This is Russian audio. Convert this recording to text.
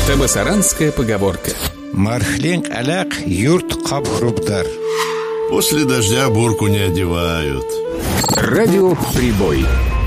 Табасаранская поговорка. Мархленг аляк юрт кабхрубдар. После дождя бурку не одевают. Радио «Прибой».